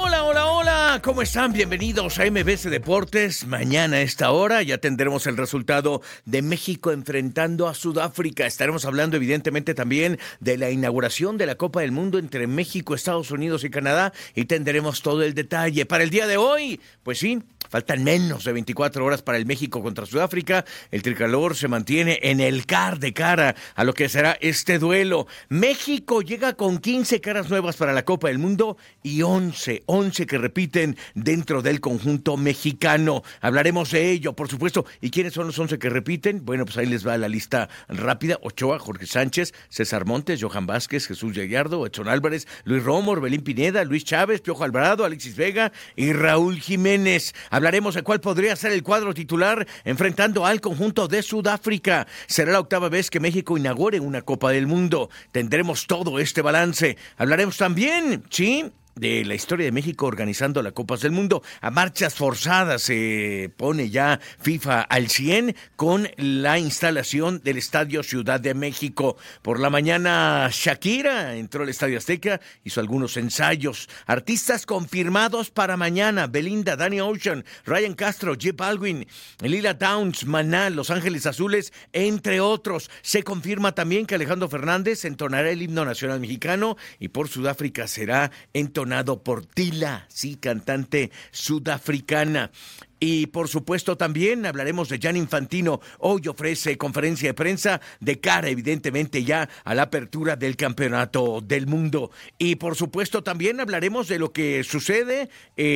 Hola, hola, hola, ¿cómo están? Bienvenidos a MBC Deportes. Mañana a esta hora ya tendremos el resultado de México enfrentando a Sudáfrica. Estaremos hablando evidentemente también de la inauguración de la Copa del Mundo entre México, Estados Unidos y Canadá y tendremos todo el detalle. Para el día de hoy, pues sí, faltan menos de 24 horas para el México contra Sudáfrica. El tricolor se mantiene en el de cara a lo que será este duelo. México llega con 15 caras nuevas para la Copa del Mundo y 11 que repiten dentro del conjunto mexicano. Hablaremos de ello, por supuesto. ¿Y quiénes son los 11 que repiten? Bueno, pues ahí les va la lista rápida. Ochoa, Jorge Sánchez, César Montes, Johan Vázquez, Jesús Gallardo, Edson Álvarez, Luis Romo, Orbelín Pineda, Luis Chávez, Piojo Alvarado, Alexis Vega y Raúl Jiménez. Hablaremos de cuál podría ser el cuadro titular enfrentando al conjunto de Sudáfrica. Será la octava vez que México inaugure una Copa del Mundo. Tendremos todo este balance. Hablaremos también, sí, de la historia de México organizando la Copas del Mundo. A marchas forzadas se pone ya FIFA al 100 con la instalación del Estadio Ciudad de México. Por la mañana Shakira entró al Estadio Azteca, hizo algunos ensayos. Artistas confirmados para mañana: Belinda, Danny Ocean, Ryan Castro, J Balvin, Lila Downs, Maná, Los Ángeles Azules, entre otros. Se confirma también que Alejandro Fernández entonará el himno nacional mexicano y por Sudáfrica será entonado por Tila, sí, cantante sudafricana. Y por supuesto también hablaremos de Gianni Infantino. Hoy ofrece conferencia de prensa de cara evidentemente ya a la apertura del Campeonato del Mundo. Y por supuesto también hablaremos de lo que sucede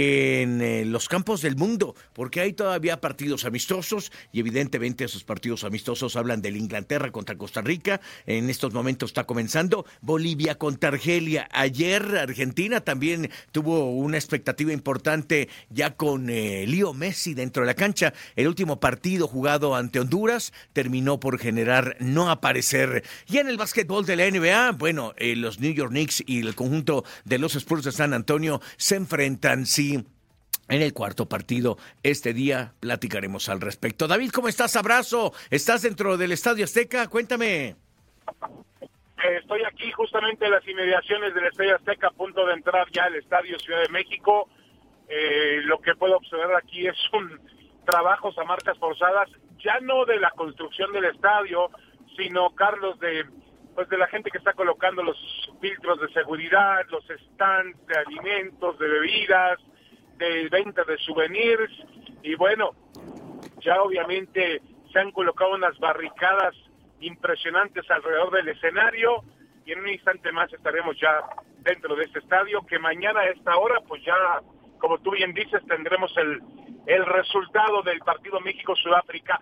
en los campos del mundo, porque hay todavía partidos amistosos y evidentemente esos partidos amistosos hablan del Inglaterra contra Costa Rica. En estos momentos está comenzando Bolivia contra Argelia. Ayer Argentina también tuvo una expectativa importante ya con Leo Messi dentro de la cancha. El último partido jugado ante Honduras terminó por generar no aparecer. Y en el básquetbol de la NBA, bueno, los New York Knicks y el conjunto de los Spurs de San Antonio se enfrentan, sí, en el cuarto partido. Este día platicaremos al respecto. David, ¿cómo estás? Abrazo. ¿Estás dentro del Estadio Azteca? Cuéntame. Estoy aquí justamente en las inmediaciones del Estadio Azteca, a punto de entrar ya al Estadio Ciudad de México. Lo que puedo observar aquí es un trabajos a marchas forzadas, ya no de la construcción del estadio, sino, Carlos, de la gente que está colocando los filtros de seguridad, los stands de alimentos, de bebidas, de venta de souvenirs, y bueno, ya obviamente se han colocado unas barricadas impresionantes alrededor del escenario, y en un instante más estaremos ya dentro de este estadio, que mañana a esta hora, pues ya, como tú bien dices, tendremos el resultado del partido México-Sudáfrica.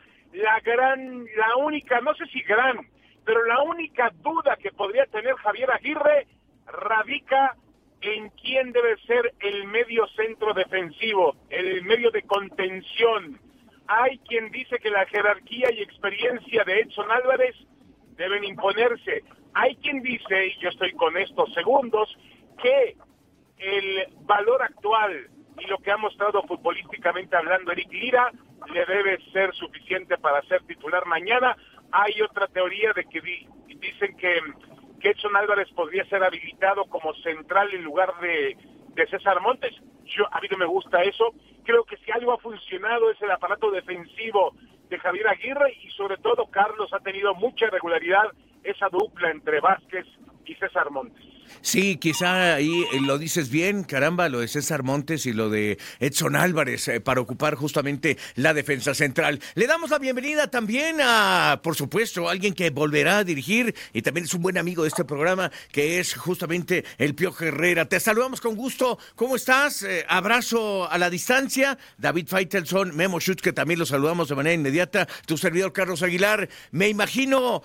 La única, no sé si gran, pero la única duda que podría tener Javier Aguirre radica en quién debe ser el medio centro defensivo, el medio de contención. Hay quien dice que la jerarquía y experiencia de Edson Álvarez deben imponerse. Hay quien dice, y yo estoy con estos segundos, que el valor actual y lo que ha mostrado futbolísticamente hablando Eric Lira le debe ser suficiente para ser titular mañana. Hay otra teoría de que dicen que Edson Álvarez podría ser habilitado como central en lugar de César Montes. A mí no me gusta eso. Creo que si algo ha funcionado es el aparato defensivo de Javier Aguirre, y sobre todo, Carlos, ha tenido mucha regularidad esa dupla entre Vázquez y César Montes. Sí, quizá ahí lo dices bien, caramba, lo de César Montes y lo de Edson Álvarez para ocupar justamente la defensa central. Le damos la bienvenida también a, por supuesto, alguien que volverá a dirigir y también es un buen amigo de este programa, que es justamente el Piojo Herrera. Te saludamos con gusto. ¿Cómo estás? Abrazo a la distancia. David Faitelson, Memo Schutz, que también lo saludamos de manera inmediata. Tu servidor Carlos Aguilar. Me imagino,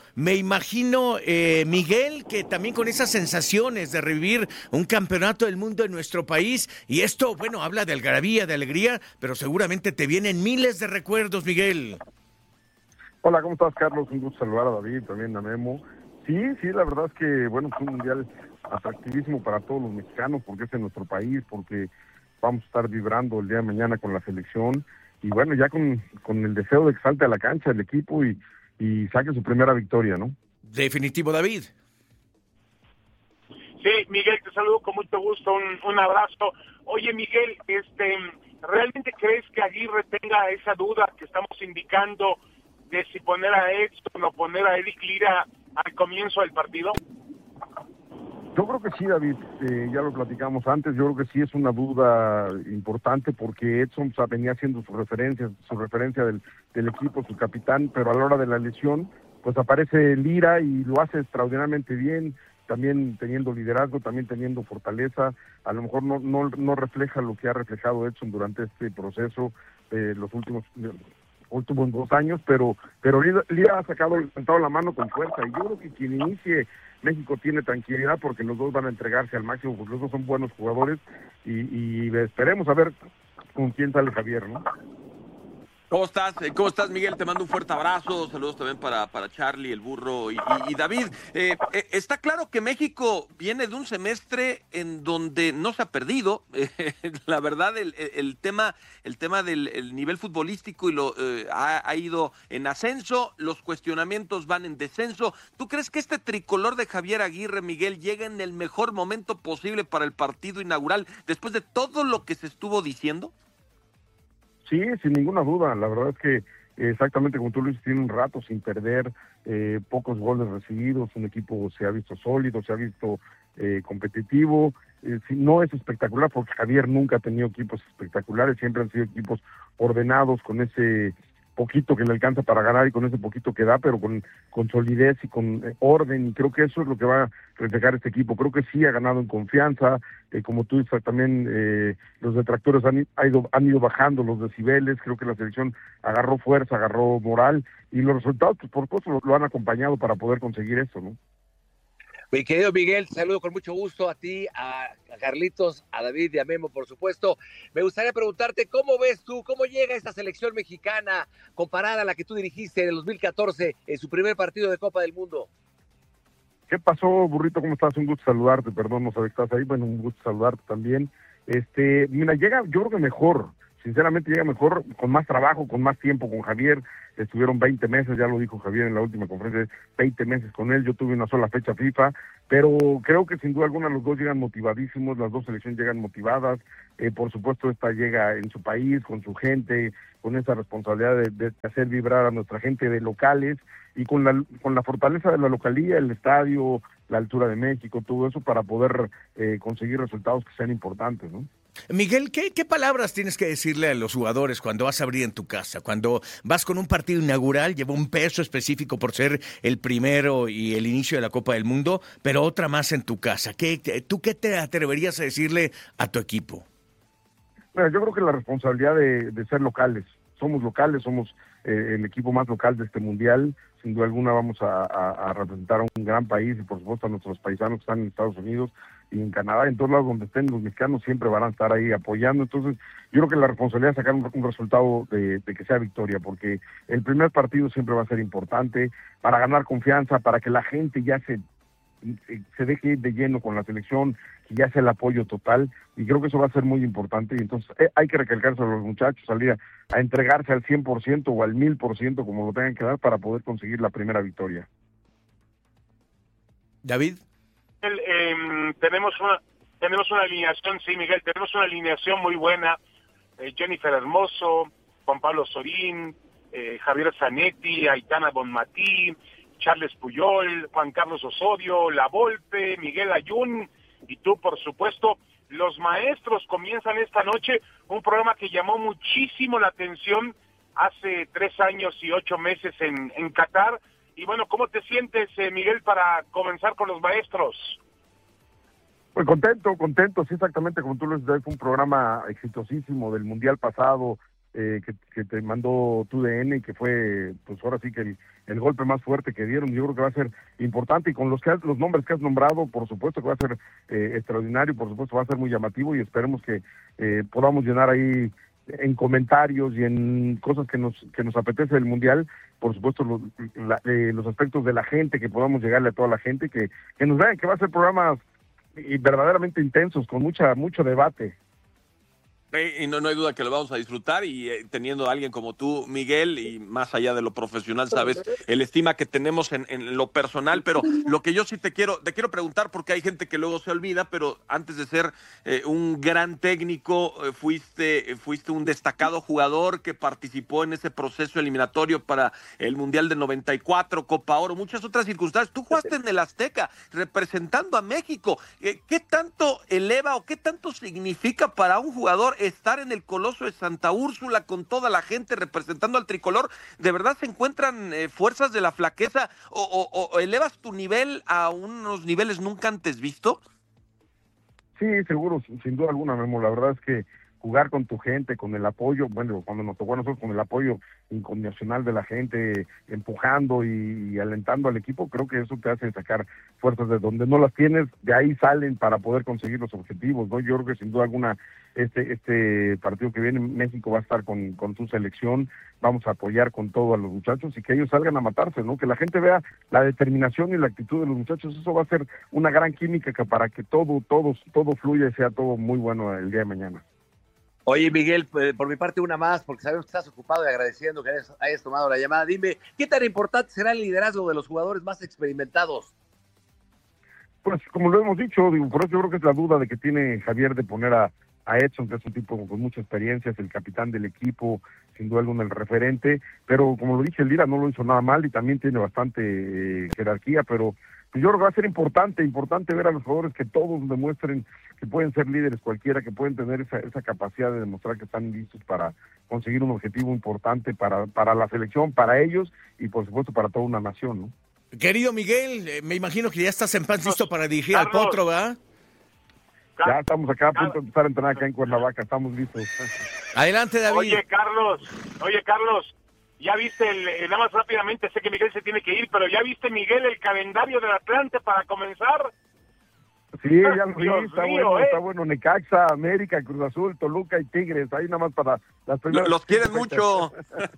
Miguel, que también con esas sensaciones de revivir un campeonato del mundo en nuestro país, y esto, bueno, habla de algarabía, de alegría, pero seguramente te vienen miles de recuerdos, Miguel. Hola, ¿cómo estás, Carlos? Un gusto saludar a David, también a Memo. Sí, la verdad es que, bueno, fue un mundial atractivísimo para todos los mexicanos, porque es en nuestro país, porque vamos a estar vibrando el día de mañana con la selección, y bueno, ya con el deseo de que salte a la cancha el equipo y saque su primera victoria, ¿no? Definitivo, David. Sí, Miguel, te saludo con mucho gusto. gusto, un abrazo. Oye, Miguel, ¿realmente crees que Aguirre tenga esa duda que estamos indicando de si poner a Edson o poner a Eric Lira al comienzo del partido? Yo creo que sí, David, ya lo platicamos antes, yo creo que sí es una duda importante porque Edson venía haciendo su referencia del equipo, su capitán, pero a la hora de la lesión, pues aparece Lira y lo hace extraordinariamente bien, también teniendo liderazgo, también teniendo fortaleza, a lo mejor no refleja lo que ha reflejado Edson durante este proceso los últimos 2 años, pero Lira ha sentado la mano con fuerza, y yo creo que quien inicie México tiene tranquilidad porque los dos van a entregarse al máximo, porque los dos son buenos jugadores, y esperemos a ver con quién sale Javier, ¿no? ¿Cómo estás? ¿Cómo estás, Miguel? Te mando un fuerte abrazo. Saludos también para Charlie, el burro y David. Está claro que México viene de un semestre en donde no se ha perdido. La verdad, el tema del nivel futbolístico ha ido en ascenso. Los cuestionamientos van en descenso. ¿Tú crees que este tricolor de Javier Aguirre, Miguel, llega en el mejor momento posible para el partido inaugural después de todo lo que se estuvo diciendo? Sí, sin ninguna duda. La verdad es que exactamente como tú lo dices, tiene un rato sin perder, pocos goles recibidos, un equipo se ha visto sólido, se ha visto competitivo. No es espectacular porque Javier nunca ha tenido equipos espectaculares, siempre han sido equipos ordenados con ese poquito que le alcanza para ganar y con ese poquito que da, pero con solidez y con orden, y creo que eso es lo que va a reflejar este equipo. Creo que sí ha ganado en confianza, como tú dices también, los detractores han ido bajando los decibeles, creo que la selección agarró fuerza, agarró moral, y los resultados pues por supuesto lo han acompañado para poder conseguir eso, ¿no? Mi querido Miguel, te saludo con mucho gusto a ti, a Carlitos, a David y a Memo, por supuesto. Me gustaría preguntarte, ¿cómo ves tú, cómo llega esta selección mexicana comparada a la que tú dirigiste en el 2014 en su primer partido de Copa del Mundo? ¿Qué pasó, burrito? ¿Cómo estás? Un gusto saludarte, perdón, no sabía que estás ahí, bueno, un gusto saludarte también. Mira, llega, yo creo que mejor, sinceramente llega mejor, con más trabajo, con más tiempo con Javier. Estuvieron 20 meses, ya lo dijo Javier en la última conferencia, 20 meses con él. Yo tuve una sola fecha FIFA, pero creo que sin duda alguna los dos llegan motivadísimos, las dos selecciones llegan motivadas. Por supuesto, esta llega en su país, con su gente, con esa responsabilidad de hacer vibrar a nuestra gente de locales, y con la fortaleza de la localía, el estadio, la altura de México, todo eso para poder conseguir resultados que sean importantes, ¿no? Miguel, ¿qué palabras tienes que decirle a los jugadores cuando vas a abrir en tu casa? Cuando vas con un partido inaugural, lleva un peso específico por ser el primero y el inicio de la Copa del Mundo, pero otra más en tu casa. ¿Tú qué te atreverías a decirle a tu equipo? Bueno, yo creo que la responsabilidad de ser locales. Somos locales, somos el equipo más local de este mundial. Sin duda alguna vamos a representar a un gran país, y por supuesto a nuestros paisanos que están en Estados Unidos y en Canadá, en todos lados donde estén los mexicanos siempre van a estar ahí apoyando. Entonces yo creo que la responsabilidad es sacar un resultado de que sea victoria, porque el primer partido siempre va a ser importante para ganar confianza, para que la gente ya se deje ir de lleno con la selección, que ya sea el apoyo total, y creo que eso va a ser muy importante. Y entonces hay que recalcarse a los muchachos, salir a entregarse al 100% o al 1000%, como lo tengan que dar, para poder conseguir la primera victoria. David. Tenemos una alineación, sí, Miguel, tenemos una alineación muy buena. Jennifer Hermoso, Juan Pablo Sorín, Javier Zanetti, Aitana Bonmatí, Charles Puyol, Juan Carlos Osorio, La Volpe, Miguel Ayun, y tú, por supuesto. Los maestros comienzan esta noche un programa que llamó muchísimo la atención hace 3 años y 8 meses en Qatar. Y bueno, ¿cómo te sientes, Miguel, para comenzar con los maestros? Pues contento, sí, exactamente como tú lo dices, fue un programa exitosísimo del Mundial pasado, que te mandó TUDN, y que fue, pues ahora sí que el golpe más fuerte que dieron. Yo creo que va a ser importante, y con los nombres que has nombrado, por supuesto que va a ser extraordinario, por supuesto va a ser muy llamativo, y esperemos que podamos llenar ahí en comentarios y en cosas que nos apetece del Mundial, por supuesto los aspectos de la gente, que podamos llegarle a toda la gente, que nos vean, que va a ser programas verdaderamente intensos, con mucho debate. Y no hay duda que lo vamos a disfrutar y teniendo a alguien como tú, Miguel, y más allá de lo profesional, sabes, el estima que tenemos en lo personal, pero lo que yo sí te quiero preguntar, porque hay gente que luego se olvida, pero antes de ser un gran técnico, fuiste un destacado jugador que participó en ese proceso eliminatorio para el Mundial del 94, Copa Oro, muchas otras circunstancias. Tú jugaste en el Azteca, representando a México. ¿Qué tanto eleva o qué tanto significa para un jugador estar en el Coloso de Santa Úrsula con toda la gente representando al tricolor? ¿De verdad se encuentran fuerzas de la flaqueza o elevas tu nivel a unos niveles nunca antes vistos? Sí, seguro, sin duda alguna, Memo. La verdad es que jugar con tu gente, con el apoyo, bueno, cuando nos tocó a nosotros con el apoyo incondicional de la gente, empujando y alentando al equipo, creo que eso te hace sacar fuerzas de donde no las tienes, de ahí salen para poder conseguir los objetivos, ¿no? Yo creo que sin duda alguna este partido que viene, México va a estar con su selección, vamos a apoyar con todo a los muchachos y que ellos salgan a matarse, ¿no? Que la gente vea la determinación y la actitud de los muchachos, eso va a ser una gran química que para que todo fluya y sea todo muy bueno el día de mañana. Oye, Miguel, por mi parte una más, porque sabemos que estás ocupado y agradeciendo que hayas tomado la llamada. Dime, ¿qué tan importante será el liderazgo de los jugadores más experimentados? Pues como lo hemos dicho, por eso yo creo que es la duda de que tiene Javier de poner a Edson, que es un tipo con mucha experiencia, es el capitán del equipo, sin duda alguna el referente, pero como lo dije, el Lira no lo hizo nada mal y también tiene bastante jerarquía, pero yo creo que va a ser importante ver a los jugadores que todos demuestren que pueden ser líderes cualquiera, que pueden tener esa capacidad de demostrar que están listos para conseguir un objetivo importante para la selección, para ellos y por supuesto para toda una nación, ¿no? Querido Miguel, me imagino que ya estás en paz listo para dirigir al Potro, ¿verdad? Ya estamos acá a punto de empezar a entrenar acá en Cuernavaca, estamos listos. Adelante, David. Oye, Carlos, ya viste, nada más rápidamente, sé que Miguel se tiene que ir, pero ya viste, Miguel, el calendario del Atlante para comenzar. Sí, ya lo vi, está bueno, Necaxa, América, Cruz Azul, Toluca y Tigres, ahí nada más para las primeras. Los quieren mucho.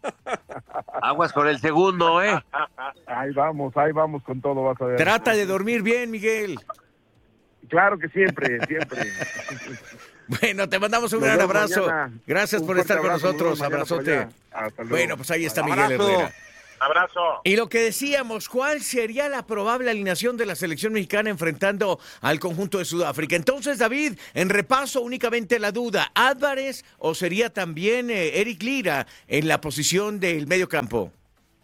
Aguas con el segundo, ¿eh? Ahí vamos con todo, vas a ver. Trata de dormir bien, Miguel. Claro que siempre. Bueno, te mandamos un gran abrazo. Mañana. Gracias por estar con nosotros. Abrazote. Bueno, pues ahí está Miguel Herrera. Abrazo. Y lo que decíamos, ¿cuál sería la probable alineación de la selección mexicana enfrentando al conjunto de Sudáfrica? Entonces, David, en repaso únicamente la duda, ¿Álvarez o sería también Eric Lira en la posición del medio campo?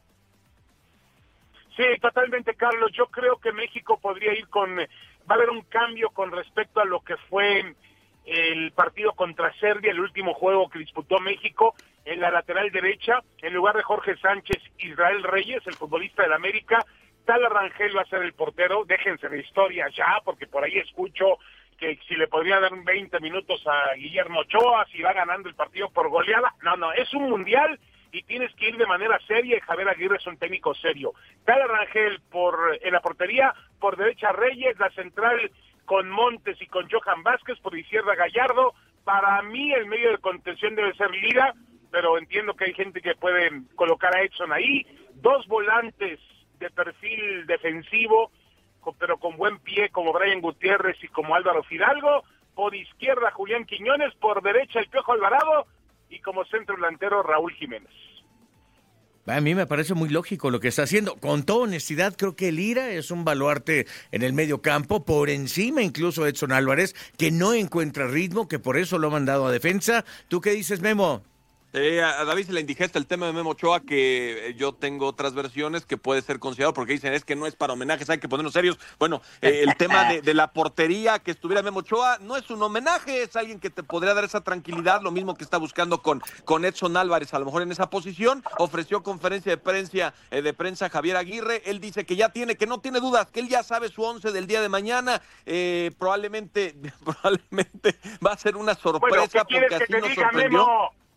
Sí, totalmente, Carlos. Yo creo que México podría ir va a haber un cambio con respecto a lo que fue el partido contra Serbia, el último juego que disputó México. En la lateral derecha, en lugar de Jorge Sánchez, Israel Reyes, el futbolista del América. Tala Rangel va a ser el portero. Déjense de historia ya, porque por ahí escucho que si le podría dar 20 minutos a Guillermo Ochoa, si va ganando el partido por goleada. No, es un mundial y tienes que ir de manera seria, y Javier Aguirre es un técnico serio. Tala Rangel en la portería, por derecha Reyes, la central con Montes y con Johan Vázquez, por izquierda Gallardo. Para mí el medio de contención debe ser Lira, pero entiendo que hay gente que puede colocar a Edson ahí. Dos volantes de perfil defensivo, pero con buen pie, como Brian Gutiérrez y como Álvaro Fidalgo. Por izquierda Julián Quiñones, por derecha el Piojo Alvarado y como centro delantero Raúl Jiménez. A mí me parece muy lógico lo que está haciendo. Con toda honestidad, creo que Lira es un baluarte en el medio campo, por encima incluso de Edson Álvarez, que no encuentra ritmo, que por eso lo ha mandado a defensa. ¿Tú qué dices, Memo? A David se le indigesta el tema de Memo Ochoa, que yo tengo otras versiones que puede ser considerado, porque dicen es que no es para homenajes, hay que ponernos serios. Bueno, el tema de la portería, que estuviera Memo Ochoa, no es un homenaje, es alguien que te podría dar esa tranquilidad, lo mismo que está buscando con Edson Álvarez, a lo mejor en esa posición. Ofreció conferencia de prensa Javier Aguirre, él dice que no tiene dudas, que él ya sabe su 11 del día de mañana. Probablemente va a ser una sorpresa, bueno, ¿qué porque quieres así que te nos diga, sorprendió. Memo?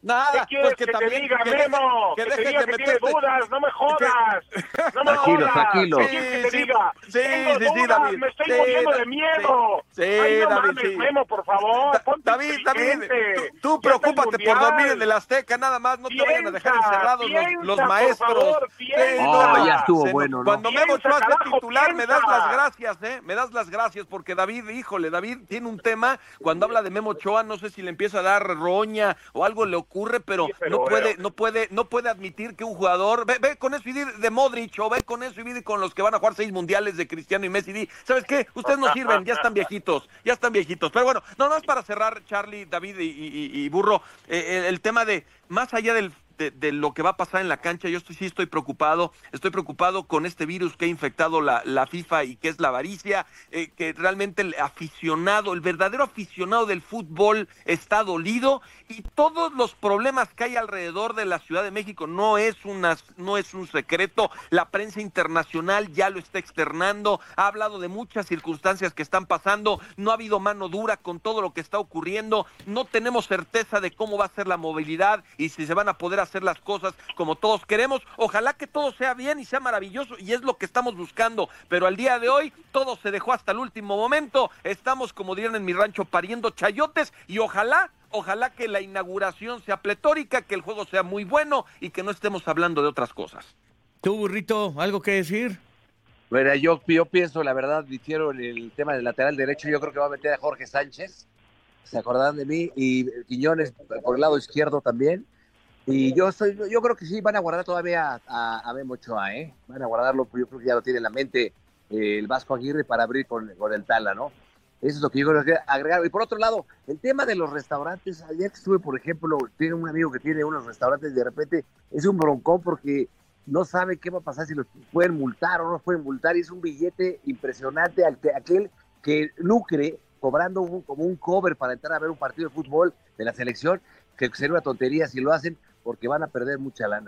Nada, ¿Qué quieres pues que que también te diga, que Memo? que Que te dejes diga de que tienes meterte. dudas, no me jodas. No me Tranquilo, jodas. tranquilo. ¿Qué quieres que te Sí, diga? Tengo dudas, David. me estoy Sí, muriendo de miedo. Sí, Ay, no David, mames, sí. Memo, por favor, ponte David, inteligente. tú Ya está el preocúpate por dormir en Mundial. el Azteca, nada más, no te vayan a dejar encerrados los Piensa, por maestros. favor, Sí, Oh, ya piensa. estuvo bueno, ¿no? Cuando Memo Piensa, Ochoa sea carajo, titular, me das piensa. las gracias, me das las gracias, porque David, híjole, David tiene un tema, cuando habla de Memo Ochoa, no sé si le empieza a dar roña o algo le ocurre, pero Sí, pero bueno. no puede admitir que un jugador, ve con eso y di de Modric, o ve con eso y di con los que van a jugar 6 mundiales de Cristiano y Messi, di, ¿sabes qué? Ustedes no sirven, ya están viejitos, pero bueno, no más para cerrar, Charlie, David y Burro, el tema de, más allá de lo que va a pasar en la cancha, yo sí estoy preocupado con este virus que ha infectado la FIFA y que es la avaricia, que realmente el verdadero aficionado del fútbol está dolido, y todos los problemas que hay alrededor de la Ciudad de México no es un secreto, la prensa internacional ya lo está externando, ha hablado de muchas circunstancias que están pasando, no ha habido mano dura con todo lo que está ocurriendo, no tenemos certeza de cómo va a ser la movilidad y si se van a poder hacer las cosas como todos queremos. Ojalá que todo sea bien y sea maravilloso, y es lo que estamos buscando, pero al día de hoy todo se dejó hasta el último momento. Estamos, como dirían en mi rancho, pariendo chayotes, y ojalá que la inauguración sea pletórica, que el juego sea muy bueno y que no estemos hablando de otras cosas. ¿Tú, Burrito, algo que decir? Bueno, yo pienso, la verdad, difiero en el tema del lateral derecho. Yo creo que va a meter a Jorge Sánchez, se acordarán de mí, y Quiñones por el lado izquierdo también. Y yo creo que sí van a guardar todavía a Memo Ochoa, ¿eh? Van a guardarlo, yo creo que ya lo tiene en la mente el Vasco Aguirre para abrir con el Tala, ¿no? Eso es lo que yo creo que agregar. Y por otro lado, el tema de los restaurantes. Ayer que estuve, por ejemplo, tiene un amigo que tiene unos restaurantes, y de repente es un broncón porque no sabe qué va a pasar, si los pueden multar o no los pueden multar, y es un billete impresionante aquel que lucre cobrando como un cover para entrar a ver un partido de fútbol de la selección, que sería una tontería si lo hacen, porque van a perder mucha lana.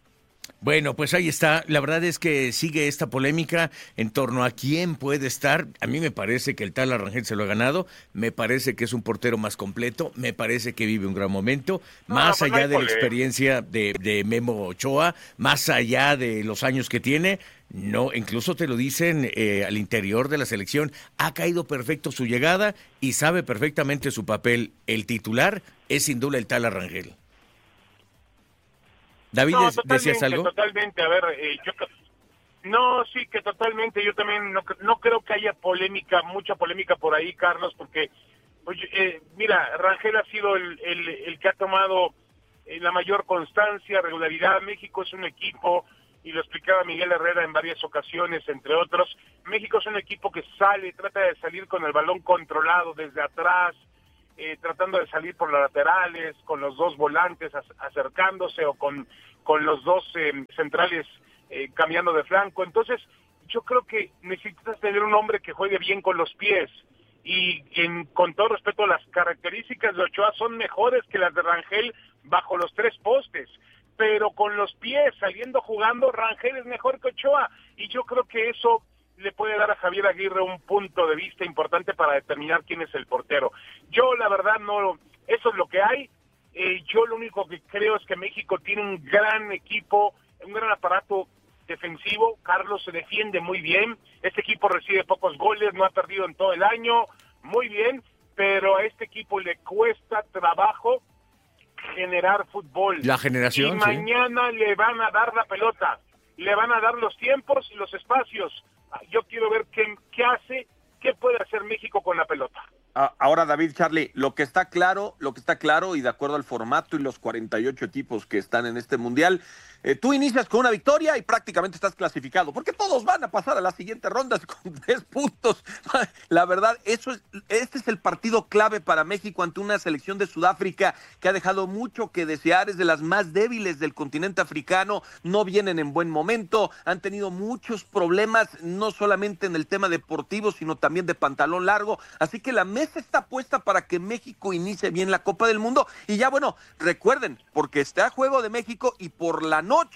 Bueno, pues ahí está. La verdad es que sigue esta polémica en torno a quién puede estar. A mí me parece que el Tala Rangel se lo ha ganado. Me parece que es un portero más completo. Me parece que vive un gran momento. Más allá de la experiencia de Memo Ochoa, más allá de los años que tiene. No, incluso te lo dicen al interior de la selección. Ha caído perfecto su llegada y sabe perfectamente su papel. El titular es sin duda el Tala Rangel. David, No, ¿decías algo? Totalmente, a ver, que totalmente, yo también no creo que haya mucha polémica por ahí, Carlos, porque, mira, Rangel ha sido el que ha tomado la mayor constancia, regularidad. México es un equipo, y lo explicaba Miguel Herrera en varias ocasiones, entre otros, México es un equipo que trata de salir con el balón controlado desde atrás, tratando de salir por las laterales, con los dos volantes acercándose, o con los dos centrales cambiando de flanco. Entonces, yo creo que necesitas tener un hombre que juegue bien con los pies, y con todo respeto, las características de Ochoa son mejores que las de Rangel bajo los 3 postes, pero con los pies, saliendo jugando, Rangel es mejor que Ochoa, y yo creo que eso le puede dar a Javier Aguirre un punto de vista importante para determinar quién es el portero. Yo, la verdad, no, eso es lo que hay. Yo lo único que creo es que México tiene un gran equipo, un gran aparato defensivo. Carlos se defiende muy bien, este equipo recibe pocos goles, no ha perdido en todo el año, muy bien, pero a este equipo le cuesta trabajo generar fútbol. La generación, y mañana le van a dar la pelota, le van a dar los tiempos y los espacios. Yo quiero ver qué puede hacer México con la pelota. Ahora, David, Charlie, lo que está claro, y de acuerdo al formato y los 48 equipos que están en este mundial, tú inicias con una victoria y prácticamente estás clasificado, porque todos van a pasar a las siguientes rondas con 3 puntos. La verdad, este es el partido clave para México ante una selección de Sudáfrica que ha dejado mucho que desear, es de las más débiles del continente africano, no vienen en buen momento, han tenido muchos problemas, no solamente en el tema deportivo, sino también de pantalón largo, así que la mesa está puesta para que México inicie bien la Copa del Mundo. Y ya, bueno, recuerden, porque está a juego de México, y por la noche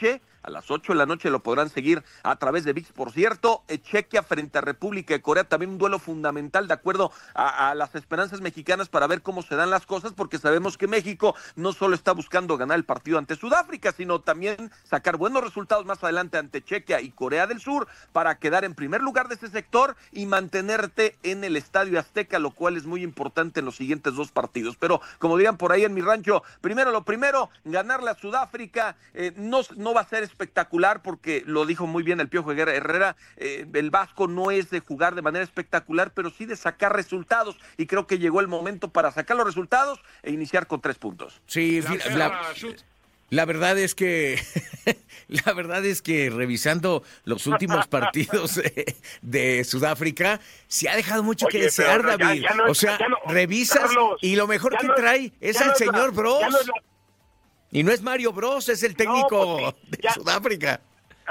a las 8 de la noche, lo podrán seguir a través de ViX. Por cierto, Chequia frente a República de Corea, también un duelo fundamental de acuerdo a las esperanzas mexicanas para ver cómo se dan las cosas, porque sabemos que México no solo está buscando ganar el partido ante Sudáfrica, sino también sacar buenos resultados más adelante ante Chequia y Corea del Sur para quedar en primer lugar de ese sector y mantenerte en el Estadio Azteca, lo cual es muy importante en los siguientes 2 partidos. Pero como dirían por ahí en mi rancho, primero lo primero, ganarle a Sudáfrica. No va a ser espectacular porque lo dijo muy bien el Piojo Herrera, el Vasco no es de jugar de manera espectacular, pero sí de sacar resultados, y creo que llegó el momento para sacar los resultados e iniciar con 3 puntos. Sí, la verdad es que la verdad es que revisando los últimos partidos de Sudáfrica, se ha dejado mucho que desear, David. Revisas, Carlos, y lo mejor que trae es al señor Bros. Y no es Mario Bros, es el técnico de Sudáfrica.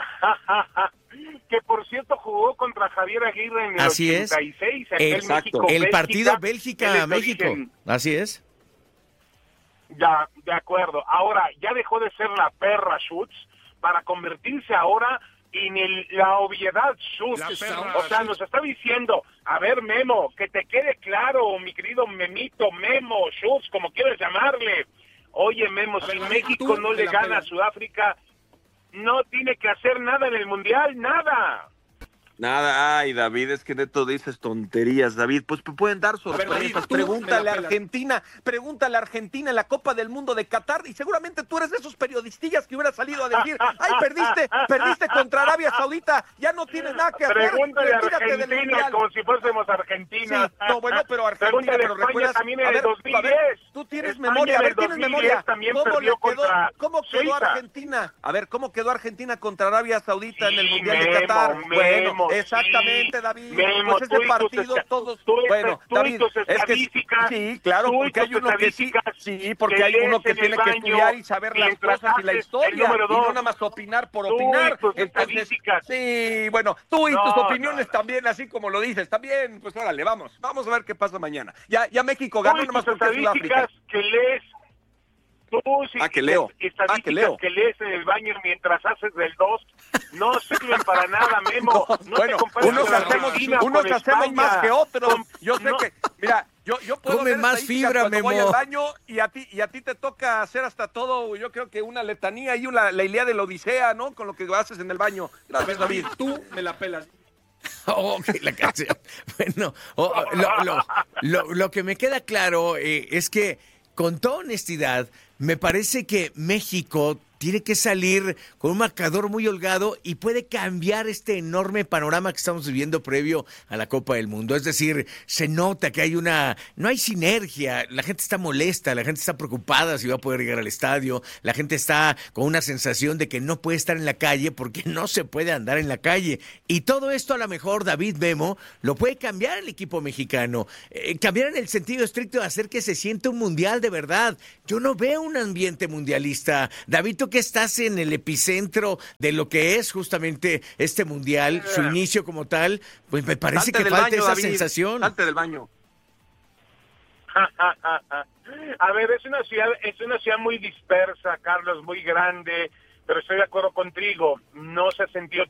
Que por cierto jugó contra Javier Aguirre en el 86. Exacto. El partido Bélgica-México. Así es. Ya, de acuerdo. Ahora, ya dejó de ser la perra Schutz para convertirse ahora en la obviedad Schutz. O sea, nos está diciendo, a ver, Memo, que te quede claro, mi querido Memito, Memo, Schutz, como quieras llamarle. Oye, Memo, si México no le gana a Sudáfrica, no tiene que hacer nada en el Mundial, nada. Nada, ay, David, es que neto dices tonterías, David. Pues pueden dar sorpresas. Pregúntale a Argentina en la Copa del Mundo de Qatar, y seguramente tú eres de esos periodistillas que hubiera salido a decir, ay, perdiste contra Arabia Saudita, ya no tienes nada que hacer. Pregúntale a Argentina como si fuésemos Argentina. Sí, no, bueno, pero Argentina, pero recuerdas también en el 2010. A ver, tú tienes memoria, a ver, tienes memoria. ¿Cómo quedó Argentina? A ver, ¿cómo quedó Argentina contra Arabia Saudita en el Mundial de Qatar? Bueno, exactamente, David. Memo, pues ese partido todos. Bueno, David, es que sí, claro, porque hay uno que sí, porque hay uno que tiene que estudiar y saber las cosas y la historia, y no nada más opinar por opinar. Entonces, sí, bueno, tú y tus opiniones también, así como lo dices, también, pues órale, vamos a ver qué pasa mañana. Ya México ganó nomás porque es Sudáfrica. Que lees. Tú, sí, que leo. Estadísticas que lees en el baño mientras haces del 2 no sirven para nada, Memo. No, bueno, unos hacemos más que otros. Yo sé que, mira, yo puedo come más fibra, cuando Memo. voy al baño, y a ti te toca hacer hasta todo, yo creo que una letanía y la Ilíada de la Odisea, ¿no? Con lo que haces en el baño. Gracias, David. Tú me la pelas. La canción. Bueno, lo que me queda claro es que, con toda honestidad, me parece que México tiene que salir con un marcador muy holgado y puede cambiar este enorme panorama que estamos viviendo previo a la Copa del Mundo. Es decir, se nota que no hay sinergia, la gente está molesta, la gente está preocupada si va a poder llegar al estadio, la gente está con una sensación de que no puede estar en la calle porque no se puede andar en la calle. Y todo esto a lo mejor, David, Memo, lo puede cambiar el equipo mexicano, cambiar en el sentido estricto de hacer que se sienta un mundial de verdad. Yo no veo un ambiente mundialista. David, tú que estás en el epicentro de lo que es justamente este mundial, su inicio como tal, pues me parece que falta esa sensación. Salte del baño. A ver, es una ciudad muy dispersa, Carlos, muy grande, pero estoy de acuerdo contigo, no se ha sentido